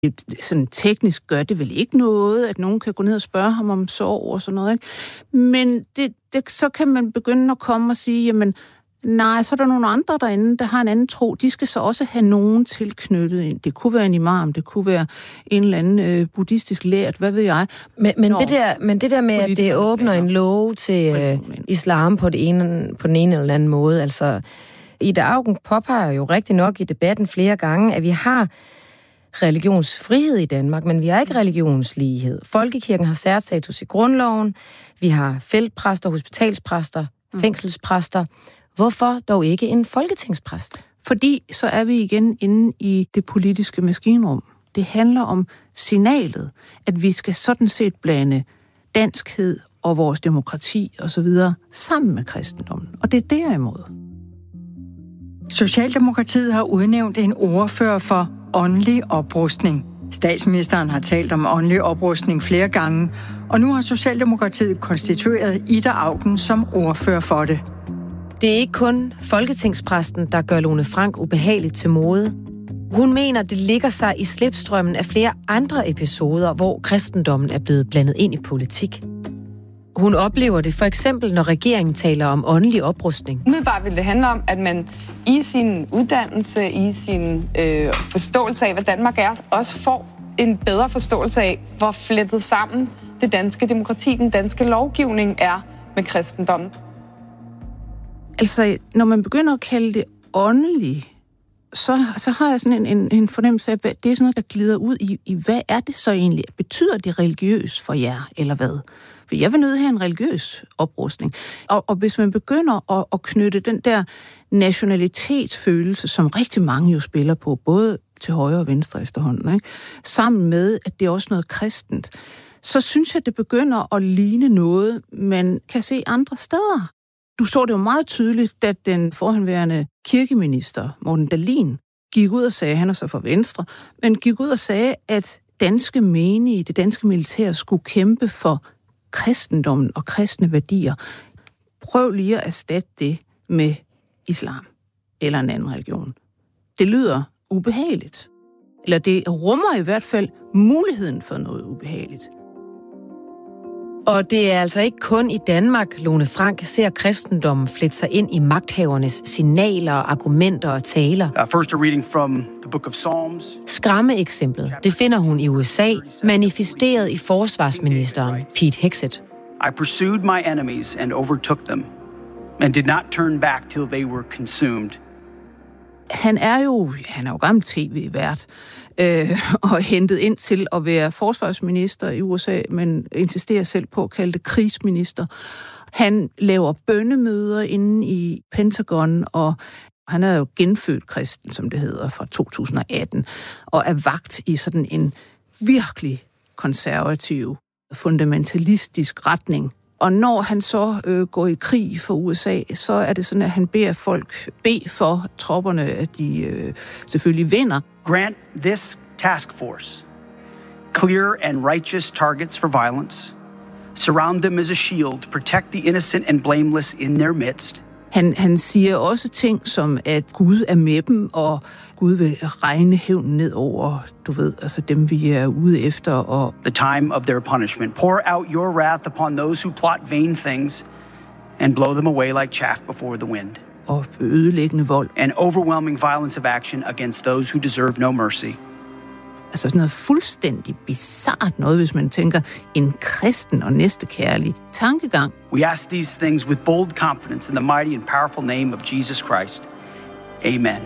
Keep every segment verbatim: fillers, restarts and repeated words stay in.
Sådan teknisk gør det vel ikke noget, at nogen kan gå ned og spørge ham om sorg og sådan noget, ikke? Men det, det, så kan man begynde at komme og sige, jamen, nej, så er der nogle andre derinde, der har en anden tro. De skal så også have nogen tilknyttet ind. Det kunne være en imam, det kunne være en eller anden øh, buddhistisk lært, hvad ved jeg. Men, men, det, der, men det der med, at det åbner en lov til øh, islam på, det ene, på den ene eller anden måde, altså Ida Auken påpeger jo rigtig nok i debatten flere gange, at vi har religionsfrihed i Danmark, men vi har ikke religionslighed. Folkekirken har særstatus i grundloven, vi har feltpræster, hospitalspræster, fængselspræster. Hvorfor dog ikke en folketingspræst? Fordi så er vi igen inde i det politiske maskinrum. Det handler om signalet, at vi skal sådan set blande danskhed og vores demokrati osv. sammen med kristendommen. Og det er derimod. Socialdemokratiet har udnævnt en ordfører for åndelig oprustning. Statsministeren har talt om åndelig oprustning flere gange, og nu har Socialdemokratiet konstitueret Ida Auken som ordfører for det. Det er ikke kun folketingspræsten, der gør Lone Frank ubehageligt til mode. Hun mener, det ligger sig i slipstrømmen af flere andre episoder, hvor kristendommen er blevet blandet ind i politik. Hun oplever det for eksempel, når regeringen taler om åndelig oprustning. Umiddelbart vil det handle om, at man i sin uddannelse, i sin øh, forståelse af, hvad Danmark er, også får en bedre forståelse af, hvor flettet sammen det danske demokrati, den danske lovgivning er med kristendommen. Altså, når man begynder at kalde det åndelig, så, så har jeg sådan en, en, en fornemmelse af, at det er sådan noget, der glider ud i, i, hvad er det så egentlig? Betyder det religiøs for jer, eller hvad? For jeg vil nødt have en religiøs oprustning. Og, og hvis man begynder at, at knytte den der nationalitetsfølelse, som rigtig mange jo spiller på, både til højre og venstre efterhånden, ikke? Sammen med, at det er også noget kristent, så synes jeg, det begynder at ligne noget, man kan se andre steder. Du så det jo meget tydeligt, da den forhenværende kirkeminister, Morten Dahlin, gik ud og sagde, han er så fra Venstre, men gik ud og sagde, at danske menige, det danske militær, skulle kæmpe for kristendommen og kristne værdier. Prøv lige at erstatte det med islam eller en anden religion. Det lyder ubehageligt. Eller det rummer i hvert fald muligheden for noget ubehageligt. Og det er altså ikke kun i Danmark, Lone Frank ser kristendommen flette sig ind i magthavernes signaler, argumenter og taler. Uh, first a reading from the book of Psalms. Skræmmeeksemplet, det finder hun i U S A, manifesteret i forsvarsministeren Pete Hegseth. I pursued my enemies and overtook them, and did not turn back till they were consumed. Han er jo, han er jo gammel tv-vært, øh, og hentet ind til at være forsvarsminister i U S A, men insisterer selv på at kalde det krigsminister. Han laver bønnemøder inde i Pentagon, og han er jo genfødt kristen, som det hedder, fra to tusind og atten, og er vagt i sådan en virkelig konservativ, fundamentalistisk retning. Og når han så øh, går i krig for U S A, så er det sådan, at han beder folk bede for tropperne, at de øh, selvfølgelig vinder. Grant this task force clear and righteous targets for violence. Surround them as a shield. Protect the innocent and blameless in their midst. Han, han siger også ting som, at Gud er med dem, og Gud vil regne hævnen ned over, du ved, altså dem, vi er ude efter. Og the time of their punishment. Pour out your wrath upon those who plot vain things, and blow them away like chaff before the wind. Og ødelæggende vold. And overwhelming violence of action against those who deserve no mercy. Altså sådan noget fuldstændig bizarrt noget, hvis man tænker en kristen og næstekærlig tankegang. We ask these things with bold confidence in the mighty and powerful name of Jesus Christ. Amen.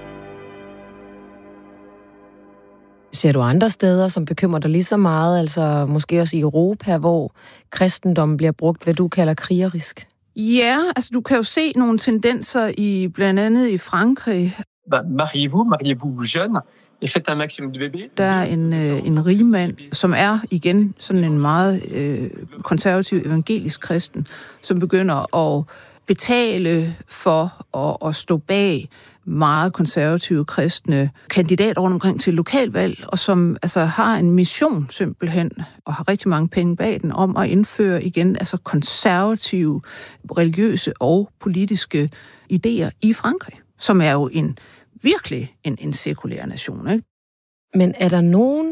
Ser du andre steder, som bekymrer dig lige så meget, altså måske også i Europa, hvor kristendommen bliver brugt, hvad du kalder krigerisk? Ja, altså du kan jo se nogle tendenser i blandt andet i Frankrig. Mariez-vous, mariez-vous jeune, et faites un maximum de bébés. Der er en, øh, en rigmand, som er igen sådan en meget øh, konservativ evangelisk kristen, som begynder at betale for at, at stå bag meget konservative kristne kandidater rundt omkring til lokalvalg, og som altså har en mission simpelthen, og har rigtig mange penge bag den, om at indføre igen altså konservative, religiøse og politiske idéer i Frankrig, som er jo en virkelig en, en sekulær nation, ikke? Men er der nogen